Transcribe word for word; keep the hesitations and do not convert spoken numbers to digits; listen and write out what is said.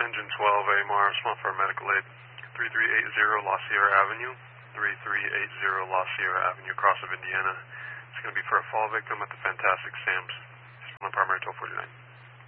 Engine twelve, A M R, small for medical aid, three three eight zero La Sierra Avenue, three three eight zero La Sierra Avenue, across of Indiana. It's going to be for a fall victim at the Fantastic Sam's. It's on primary twelve forty-nine.